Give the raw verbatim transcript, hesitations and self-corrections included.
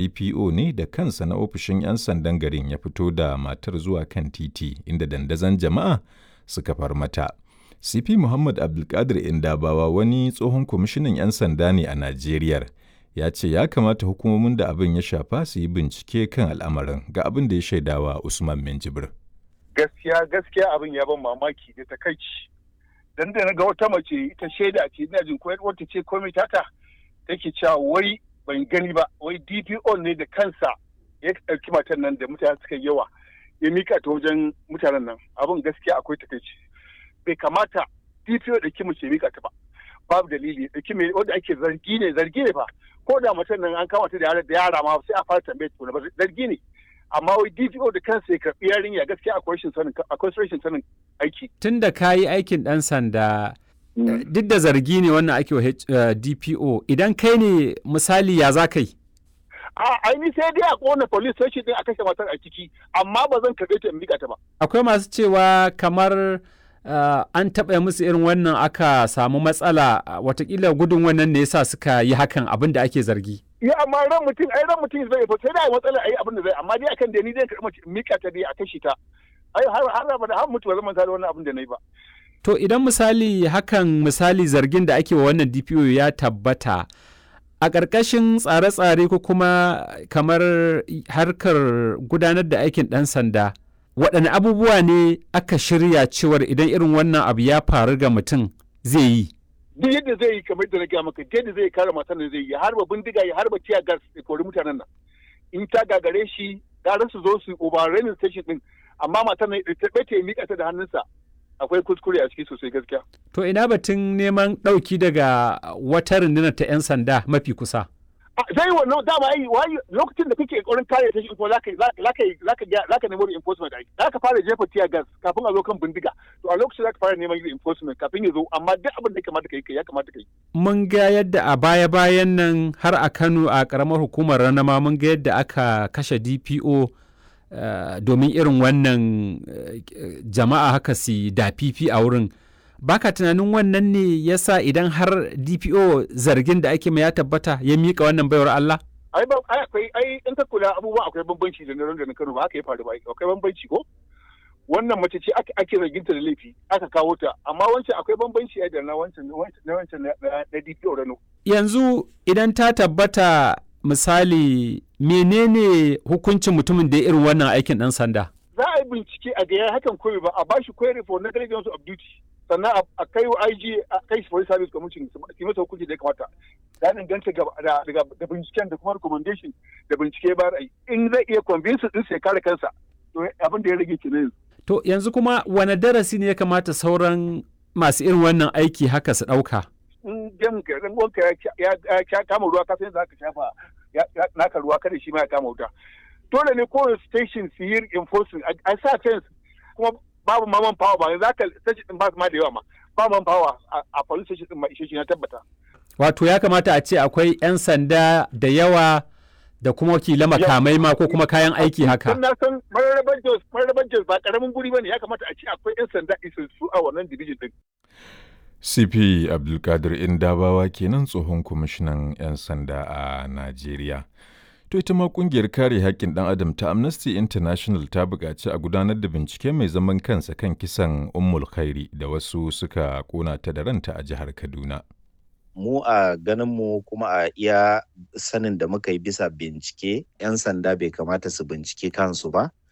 D P O ne da kansa na ofishin 'yan sandan garin ya fito da matar zuwa kan titi inda dandazon jama'a suka far mata. C P Muhammad Abdulkadir Indabawa wani tsohon kwamishinan 'yan sanda ne a Najeriya. Ya ce ya kamata hukumomin da abin ya shafa su yi bincike kan al'amarin, ga abin da ya shaidawa Usman Minjibir. Gaskiya gaskiya abin ya ban mamaki da takaici. Dan da na ga wata mace ita shaida ce, ina jin ko wata ce komai tata take cewa wai ban gani ba, wai D P O ne da kansa ya ɗauki matan nan da mutane suka yawa ya mika ta wajen mutanen nan. Abin gaskiya akwai takaici. Bai kamata D P O da kimi ce mika ta ba. Babu dalili da kimi wanda ake zargi ne zargi ne fa. Ko da matan nan an kama ta da yara ma sai a fara tambaye ta ba zargi ne. Amma wai D P O da kansa ya karɓi yarinya gaskiya akwai rashin sanin akwai rashin sanin aiki. Tun da ka yi aikin ɗan sanda duk da zargi ne wannan ake wa D P O, idan kai ne misali ya za ka yi? A aini sai dai a kona police station din a kashe matar a ciki, amma ba zan karɓe ta in miƙa ta ba. Akwai masu cewa kamar uh, an taɓa musu irin wannan aka samu matsala watakila gudun wannan ne yasa suka yi hakan abin da ake zargi. Ya amma ran mutum ai ran mutum zai fa sai da matsala ai abin da zai amma dai akan da ni zai karɓi in miƙa ta dai a kashe ta. Ai har har ba da har mutuwa zaman da wannan abin da nayi ba. To idan misali hakan misali zargin da ake wa wannan D P O ya tabbata a ƙarƙashin tsare-tsare ko kuma kamar harkar gudanar da aikin ɗan sanda waɗanne abubuwa ne aka shirya cewar idan irin wannan abu ya faru ga mutum zai yi? Duk yadda zai yi kamar da na gaya maka yadda zai kare matan da zai yi harba bindiga ya harba tiya gas ya kori mutanen nan. In ta gagare shi gara su zo su overrunning station din amma matan nan ta ɓace ya miƙa ta da hannunsa. Akwai kuskure a ciki sosai gaskiya. To ina batun neman ɗauki daga wata rundunar ta 'yan sanda mafi kusa? Zai wannan dama yi lokacin da kake ƙoƙarin kare ta shi ko za ka nemo reinforcement ai. Za ka fara jefa tear gas kafin a zo kan bindiga. To a lokacin za ka fara neman reinforcement kafin ya zo amma duk abin da ya kamata ka yi ya kamata ka yi. Mun ga yadda a baya-bayan nan har a Kano a ƙaramar hukumar Ranama mun ga yadda aka kashe D P O Uh, domin irin wannan uh, jama'a haka su dafifi a wurin. Baka tunanin wannan ne yasa idan har D P O zargin da ake mai ya tabbata ya mika wannan baiwar Allah? Ai ba ai akwai ai in ka kula abubuwan akwai bambanci da na da na Kano ba haka ya faru ba akwai bambanci ko wannan mace ce ake ake zargin ta da laifi aka kawo ta amma wancan akwai bambanci da na wancan na wancan na D P O Rano. Yanzu idan ta tabbata misali menene hukuncin mutumin da ya irin wannan aikin ɗan sanda? Za a yi bincike a gaya hakan koyi ba a ba shi query for negligence of duty sannan a kai wa I G a kai shi police service commission su masa hukunci da ya kamata. Ya danganta da binciken da kuma recommendation da bincike ba ra'ayi in zai iya convince din sai kare kansa to abin da ya rage ki ne. To yanzu kuma wane darasi ne ya kamata sauran masu irin wannan aiki haka su ɗauka? In jan garin wanka ya kama ruwa ka sai za ka shafa naka ruwa kada shi ma ya kama wuta. Dole ne kowane station su yi enforcing a sa fence kuma babu maman power ba za ka station din ba ma da yawa ma babu maman power a police station din ma ishe shi na tabbata. Wato ya kamata a ce akwai 'yan sanda da yawa da kuma wakila makamai ma ko kuma kayan aiki haka. Na san mararaban Jos mararaban Jos ba karamin guri bane ya kamata a ce akwai 'yan sanda isassu a wannan division din. C P Abdulkadir Indabawa kenan tsohon kwamishinan 'yan sanda a Najeriya. To ita ma kungiyar kare haƙƙin ɗan adam ta Amnesty International ta buƙaci a gudanar da bincike mai zaman kansa kan kisan Ummul Khairi da wasu suka ƙona ta da ranta a jihar Kaduna. Mu a ganinmu kuma a iya sanin da muka yi bisa bincike, 'yan sanda bai kamata su bincike kansu ba.